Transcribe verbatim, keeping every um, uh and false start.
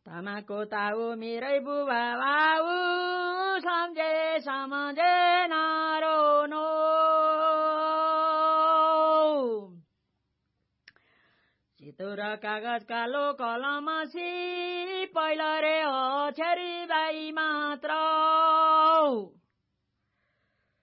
तामाको ताउ मेरै बुबा बाउ सम्झे सम्झे नरोनो सेतो र कागज कालो कलमसी पहिला रे हो छेरी बाई मात्र